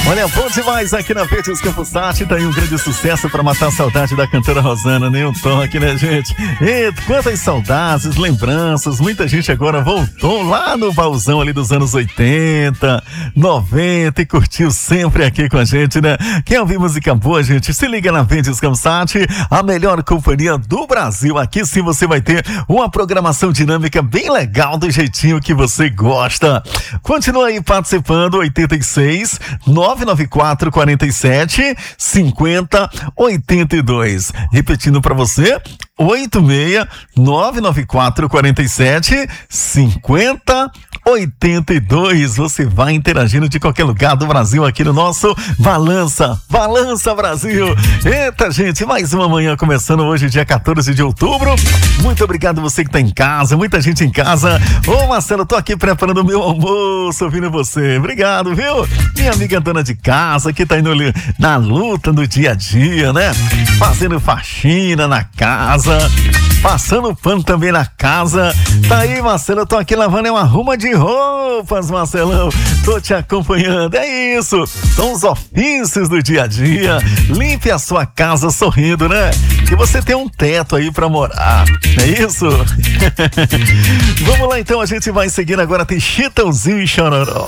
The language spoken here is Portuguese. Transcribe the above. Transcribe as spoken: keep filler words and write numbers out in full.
Olha, bom demais aqui na Verdes Campos Sat. Tá aí um grande sucesso pra matar a saudade da cantora Rosana, nem um toque, né, gente? E quantas saudades, lembranças. Muita gente agora voltou lá no baúzão ali dos anos oitenta, noventa e curtiu sempre aqui com a gente, né? Quer ouvir música boa, gente? Se liga na Verdes Campos Sat, a melhor companhia do Brasil. Aqui sim você vai ter uma programação dinâmica bem legal, do jeitinho que você gosta. Continua aí participando, oitenta e seis, nove nove quatro, quarenta e sete, cinquenta, oitenta e dois. Repetindo para você, oito seis, nove nove quatro, quarenta e sete, cinquenta, oitenta e dois. Você vai interagindo de qualquer lugar do Brasil aqui no nosso Balança, Balança Brasil. Eita, gente, mais uma manhã começando hoje, dia quatorze de outubro. Muito obrigado você que tá em casa, muita gente em casa. Ô Marcelo, tô aqui preparando o meu almoço, ouvindo você. Obrigado, viu? Minha amiga dona de casa que tá indo ali na luta do dia a dia, né? Fazendo faxina na casa, passando pano também na casa. Tá aí, Marcelo, eu tô aqui lavando uma arruma de roupas, Marcelão. Tô te acompanhando, é isso. São os ofícios do dia a dia. Limpe a sua casa sorrindo, né? Que você tem um teto aí pra morar, é isso? Vamos lá então, a gente vai seguindo agora, tem Chitãozinho e Chororó.